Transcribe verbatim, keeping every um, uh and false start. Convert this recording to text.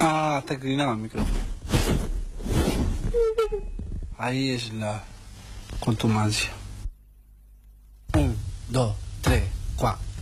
Ah, está inclinado el micrófono. Ahí es la contumacia. Un, dos, tres, cuatro.